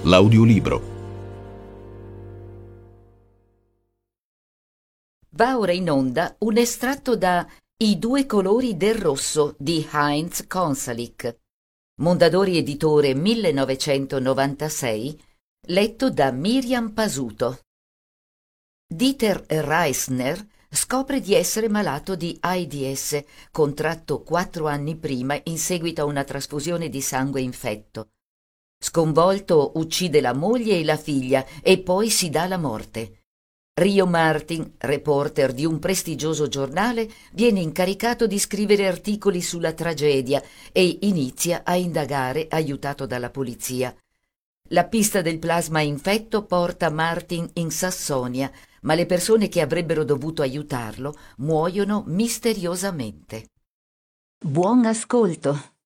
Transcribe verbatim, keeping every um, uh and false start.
l'audiolibro. Va ora in onda un estratto da I due colori del rosso di Heinz Konsalik, Mondadori Editore millenovecentonovantasei, letto da Miriam Pasuto. Dieter Reisner scopre di essere malato di AIDS, contratto quattro anni prima in seguito a una trasfusione di sangue infetto. Sconvolto uccide la moglie e la figlia e poi si dà la morte. Rio Martin, reporter di un prestigioso giornale, viene incaricato di scrivere articoli sulla tragedia e inizia a indagare aiutato dalla polizia. La pista del plasma infetto porta Martin in Sassonia, ma le persone che avrebbero dovuto aiutarlo muoiono misteriosamente. Buon ascolto.